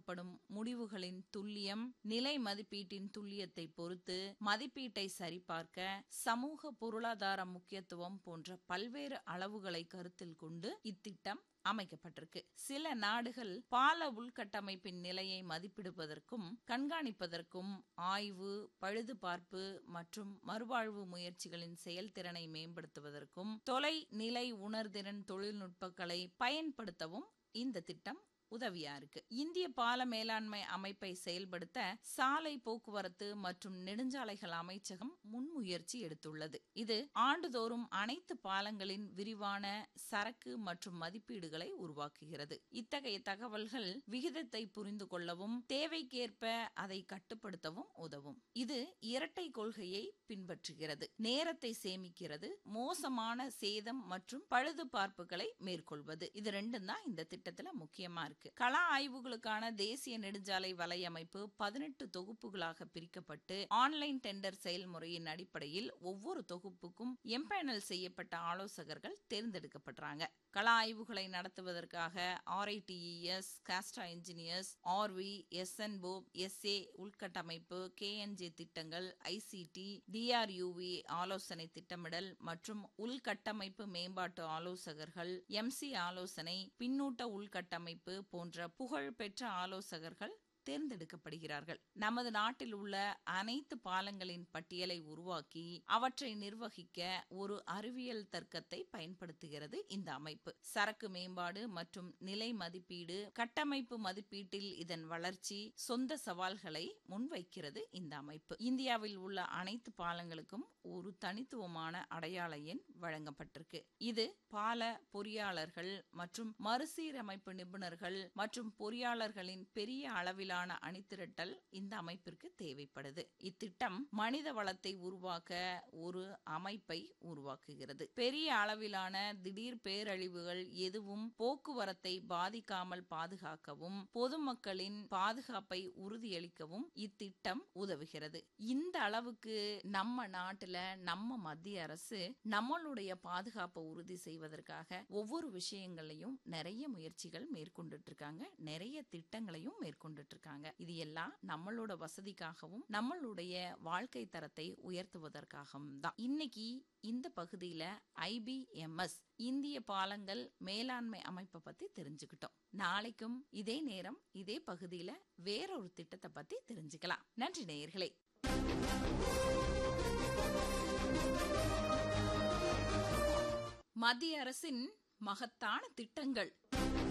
எடுக்கப்படும் முடிவுகளின் துல்லியம், நிலை மதிப்பீட்டின் துல்லியத்தை பொறுத்து மதிப்பீட்டை சரிபார்க்க சமூக பொருளாதார முக்கியத்துவம் போன்ற பல்வேறு அளவுகளை கருத்தில் கொண்டு இத்திட்டம் அமைக்கப்பட்டிருக்கு. சில நாடுகள் பால உள்கட்டமைப்பின் நிலையை மதிப்பிடுவதற்கும் கண்காணிப்பதற்கும் ஆய்வு, பழுதுபார்ப்பு மற்றும் மறுவாழ்வு முயற்சிகளின் செயல்திறனை மேம்படுத்துவதற்கும் தொலைநிலை உணர்திறன் தொழில்நுட்பங்களை பயன்படுத்தவும் இந்த திட்டம் உதவியா இருக்கு. இந்திய பால மேலாண்மை அமைப்பை செயல்படுத்த சாலை போக்குவரத்து மற்றும் நெடுஞ்சாலைகள் அமைச்சகம் முன்முயற்சி எடுத்துள்ளது. இது ஆண்டுதோறும் அனைத்து பாலங்களின் விரிவான சரக்கு மற்றும் மதிப்பீடுகளை உருவாக்குகிறது. இத்தகைய தகவல்கள் விகிதத்தை புரிந்து கொள்ளவும் தேவைக்கேற்ப அதை கட்டுப்படுத்தவும் உதவும். இது இரட்டை கொள்கையை பின்பற்றுகிறது. நேரத்தை சேமிக்கிறது, மோசமான சேதம் மற்றும் பழுது பார்ப்புகளை மேற்கொள்வது. இது ரெண்டும் தான் இந்த திட்டத்துல முக்கியமா இருக்கு. கள ஆய்வுகளுக்கான தேசிய நெடுஞ்சாலை வலையமைப்பு 18 தொகுப்புகளாக பிரிக்கப்பட்டு ஆன்லைன் டெண்டர் செயல்முறையின் அடிப்படையில் ஒவ்வொரு தொகுப்புக்கும் எம்பேனல் செய்யப்பட்ட ஆலோசகர்கள் தேர்ந்தெடுக்கப்படுறாங்க. கள ஆய்வுகளை நடத்துவதற்காக RITES, காஸ்டா engineers, RV, SNBO, SA உள்கட்டமைப்பு, KNJ திட்டங்கள், ICT, DRUV ஆலோசனை திட்டமிடல் மற்றும் உள்கட்டமைப்பு மேம்பாட்டு ஆலோசகர்கள், MC ஆலோசனை, பின்னூட்ட உள்கட்டமைப்பு போன்ற புகழ்பெற்ற ஆலோசகர்கள் தேர்ந்தெடுக்கப்படுகிறார்கள். நமது நாட்டில் உள்ள அனைத்து பாலங்களின் பட்டியலை உருவாக்கி அவற்றை நிர்வகிக்க ஒரு அறிவியல் தர்க்கத்தை பயன்படுத்துகிறது இந்த அமைப்பு. சரக்கு மேம்பாடு மற்றும் நிலை மதிப்பீடு, கட்டமைப்பு மதிப்பீட்டில் இதன் வளர்ச்சி, சொந்த சவால்களை முன்வைக்கிறது இந்த அமைப்பு. இந்தியாவில் உள்ள அனைத்து பாலங்களுக்கும் ஒரு தனித்துவமான அடையாள எண் வழங்கப்பட்டிருக்கு. இது பால பொறியாளர்கள் மற்றும் மறுசீரமைப்பு நிபுணர்கள் மற்றும் பொறியாளர்களின் பெரிய அளவிலான அணிதிரட்டல் இந்த அமைப்பிற்கு தேவைப்படுது. இத்திட்டம் மனித வளத்தை உருவாக்க ஒரு அமைப்பை உருவாக்குகிறது. பெரிய அளவிலான திடீர் பேரழிவுகள் எதுவும் போக்குவரத்தை பாதிக்காமல் பாதுகாக்கவும் பொதுமக்களின் பாதுகாப்பை உறுதியளிக்கவும் இத்திட்டம் உதவுகிறது. இந்த அளவுக்கு நம்ம நாட்டுல நம்ம மத்திய அரசு நம்மளுடைய பாதுகாப்பை உறுதி செய்வதற்காக ஒவ்வொரு விஷயங்களையும் நிறைய முயற்சிகள் மேற்கொண்டுட்டு இருக்காங்க, நிறைய திட்டங்களையும் மேற்கொண்டுட்டு இருக்காங்க. இது எல்லாம் நம்மளோட வசதிக்காகவும் நம்மளுடைய வாழ்க்கை தரத்தை உயர்த்துவதற்காகவும் தான். இன்னைக்கு இந்த பகுதியில IBMS இந்திய பாலங்கள் மேலாண்மை அமைப்பை பத்தி தெரிஞ்சுக்கிட்டோம். நாளைக்கும் இதே நேரம் இதே பகுதியில வேறொரு திட்டத்தை பத்தி தெரிஞ்சுக்கலாம். நன்றி நேயர்களே. மத்திய அரசின் மகத்தான திட்டங்கள்.